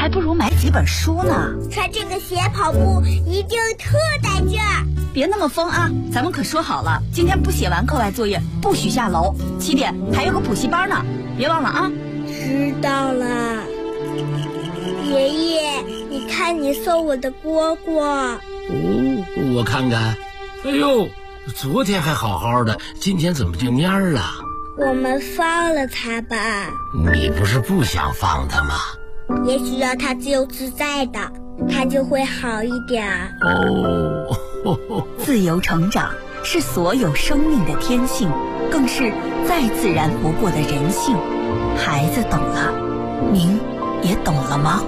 还不如买几本书呢。 穿这个鞋跑步一定特带劲儿。 别那么疯啊，咱们可说好了，今天不写完课外作业不许下楼，7点还有个补习班呢，别忘了啊。 知道了。爷爷，你看你送我的蝈蝈。 哦，我看看。哎呦，昨天还好好的，今天怎么就蔫儿了？ 我们放了它吧。 你不是不想放它吗？ 也许让它自由自在的，它就会好一点。 哦， 自由成长是所有生命的天性，更是再自然不过的人性。孩子懂了，您也懂了吗？